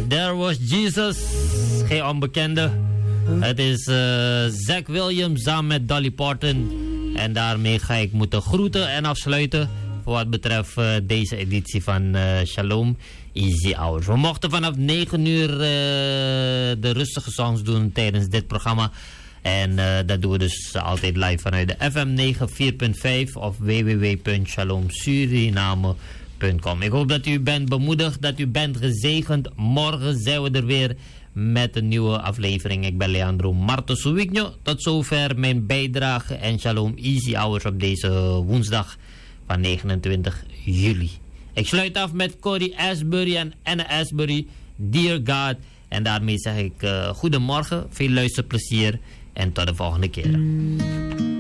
There Was Jesus, geen onbekende. Het is Zach Williams samen met Dolly Parton. En daarmee ga ik moeten groeten en afsluiten voor wat betreft deze editie van Shalom Easy Hours. We mochten vanaf 9 uur de rustige songs doen tijdens dit programma. En dat doen we dus altijd live vanuit de FM 94.5 of www.shalomsuriname.com. Ik hoop dat u bent bemoedigd, dat u bent gezegend. Morgen zijn we er weer met een nieuwe aflevering. Ik ben Leandro Marto Suwigno. Tot zover mijn bijdrage en Shalom Easy Hours op deze woensdag van 29 juli. Ik sluit af met Corey Asbury en Anna Asbury, Dear God. En daarmee zeg ik goedemorgen, veel luisterplezier en tot de volgende keer.